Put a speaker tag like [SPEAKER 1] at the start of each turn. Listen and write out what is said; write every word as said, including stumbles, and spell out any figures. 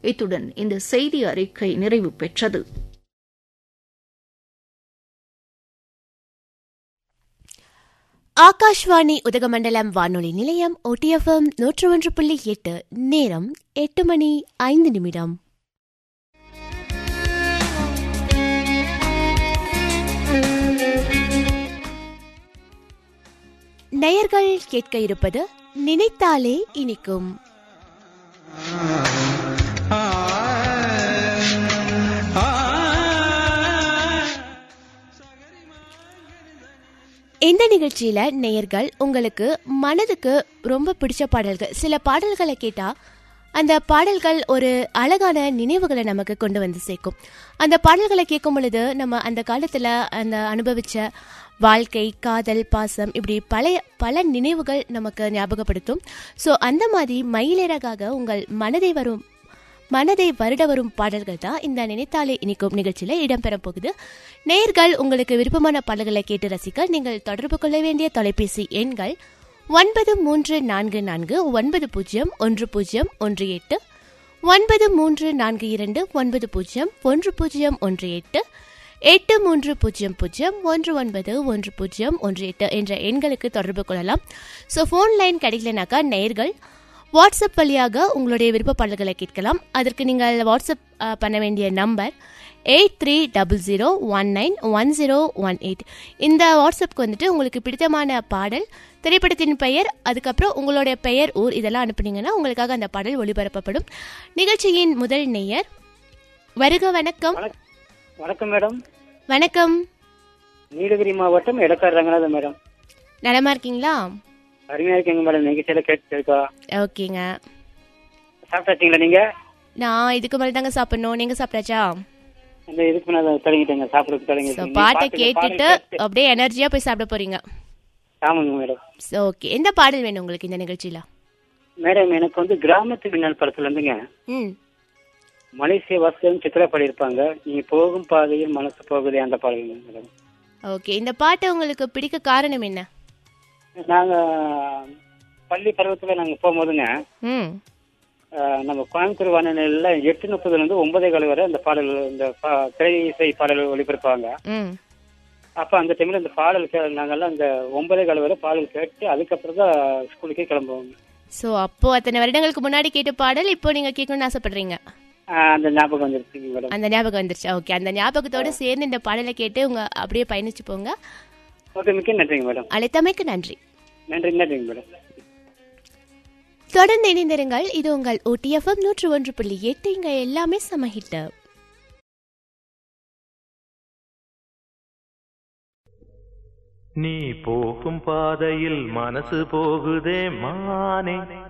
[SPEAKER 1] இத்துடன் இந்த செய்தி அறிக்கை நிறைவு பெற்றது.
[SPEAKER 2] ஆகாஷ்வாணி உதகமண்டலம் வானொலி நிலையம் ஒடிஎஃப்எம் நூற்று ஒன்று புள்ளி எட்டு. நேரம் எட்டு மணி ஐந்து நிமிடம். நேயர்கள் கேட்க இருப்பது நினைத்தாலே இனிக்கும். இந்த நிகழ்ச்சியில நேயர்கள் உங்களுக்கு மனதுக்கு ரொம்ப பிடிச்ச பாடல்கள், சில பாடல்களை கேட்டா அந்த பாடல்கள் ஒரு அழகான நினைவுகளை நமக்கு கொண்டு வந்து சேர்க்கும். அந்த பாடல்களை கேட்கும் பொழுது நம்ம அந்த காலத்துல அந்த அனுபவிச்ச வாழ்க்கை, காதல், பாசம், இப்படி பழைய பல நினைவுகள் நமக்கு ஞாபகப்படுத்தும். ஸோ அந்த மாதிரி மயிலிறகாக உங்கள் மனதை வரும் மனதை வருட வரும் பாடல்கள் தான் இந்த நினைத்தாலே இனிக்கும் நிகழ்ச்சியில் இடம்பெற போகுது. நேயர்கள் உங்களுக்கு விருப்பமான பாடல்களை கேட்டு ரசிக்க நீங்கள் தொடர்பு கொள்ள வேண்டிய தொலைபேசி எண்கள் ஒன்பது மூன்று நான்கு நான்கு ஒன்பது பூஜ்ஜியம் ஒன்று பூஜ்ஜியம் ஒன்று எட்டு, ஒன்பது மூன்று நான்கு இரண்டு ஒன்பது பூஜ்ஜியம் ஒன்று பூஜ்ஜியம் ஒன்று எட்டு, எட்டு மூன்று பூஜ்ஜியம் பூஜ்ஜியம் ஒன்று ஒன்பது ஒன்று பூஜ்ஜியம் ஒன்று எட்டு என்ற எண்களுக்கு தொடர்பு கொள்ளலாம். ஸோ ஃபோன் லைன் கிடைக்கலனாக்கா நேயர்கள் வாட்ஸ்அப் வழியாக உங்களுடைய விருப்ப பாடல்களை கேட்கலாம். அதற்கு நீங்கள் வாட்ஸ்அப் பண்ண வேண்டிய number eight three double zero one nine one zero one eight. இந்த வாட்ஸ்அப்க்கு வந்துட்டு உங்களுக்கு பிடித்தமான பாடல், திரைப்படத்தின் பெயர், அதுக்கப்புறம் உங்களுடைய பெயர், ஊர் இதெல்லாம் அனுப்புனீங்கன்னா உங்களுக்காக அந்த பாடல் ஒளிபரப்பப்படும். நிகழ்ச்சியின் முதல் நேயர் வருக. வணக்கம்.
[SPEAKER 3] வணக்கம் மேடம்.
[SPEAKER 2] வணக்கம்.
[SPEAKER 3] நீலகிரி மாவட்டம் எடக்காடு ரங்கநாதன் மேடம்.
[SPEAKER 2] நலமா இருக்கீங்களா?
[SPEAKER 3] அருமையா இருக்கீங்க மேடம். நிகழ்ச்சியில கேட்டுருக்கா?
[SPEAKER 2] ஓகேங்க.
[SPEAKER 3] சாப்பிட்டாச்சீங்களா நீங்க?
[SPEAKER 2] நான் இதுக்கு மேல தாங்க சாப்பிடணும். நீங்க சாப்பிட்டாச்சா?
[SPEAKER 3] அந்த இதுக்கு மேல தொடங்கிட்டேங்க, சாப்பிடுறதுக்கு தொடங்கிட்டேன்.
[SPEAKER 2] பாட்டை கேட்டுட்டு அப்படியே எனர்ஜியா போய் சாப்பிட போறீங்க.
[SPEAKER 3] ஆமாங்க மேடம்.
[SPEAKER 2] ஓகே, எந்த பாடல் வேணும் உங்களுக்கு இந்த நிகழ்ச்சியில?
[SPEAKER 3] மேடம் எனக்கு வந்து கிராமத்து மின்னல் படத்துல இருந்துங்க மலேசிய வாசகம் சித்திரா பாடியிருப்பாங்க, நீங்க போகும் பாதையில் மனசு போகுதே, அந்த பாடல் மேடம்.
[SPEAKER 2] ஓகே, இந்த பாட்டை உங்களுக்கு பிடிக்க காரணம் என்ன?
[SPEAKER 3] நாங்க பள்ளி பருவத்துல நாங்க போகும்போதுங்க நம்ம கோயம்புத்தூர் வானொலியில எட்டு முப்பதுல இருந்து ஒன்பதே கால வரை அந்த பாடல், இந்த திரை இசை பாடல் ஒளிபரப்பாங்க. அப்ப அந்த டைம்ல இந்த பாடல் நாங்கெல்லாம் அந்த ஒன்பதே கால வரை பாடல் கேட்டு அதுக்கப்புறம் தான் ஸ்கூலுக்கே கிளம்புவோம்.
[SPEAKER 2] சோ அப்போ அத்தனை வருடங்களுக்கு முன்னாடி கேட்ட பாடல் இப்போ நீங்க கேட்கணும்னு ஆசைப்படுறீங்க?
[SPEAKER 3] அந்த ஞாபகம் வந்துருச்சு மேடம்.
[SPEAKER 2] அந்த ஞாபகம் வந்துருச்சு. ஓகே, அந்த ஞாபகத்தோட சேர்ந்து இந்த பாடலை கேட்டு உங்க அப்படியே பயணிச்சு போங்க.
[SPEAKER 3] ஓகே, மிக்க நன்றிங்க மேடம்.
[SPEAKER 2] அழைத்தமைக்கு நன்றி.
[SPEAKER 3] நன்றி நன்றிங்க மேடம்.
[SPEAKER 2] தொடர்ந்து இணைந்திருங்கள். இது உங்கள் ஒடிஎஃப்எம் நூற்று ஒன்று புள்ளி எட்டு. இங்க எல்லாமே சமஹிட்.
[SPEAKER 4] நீ போகும் பாதையில் மனசு போகுதே மானே,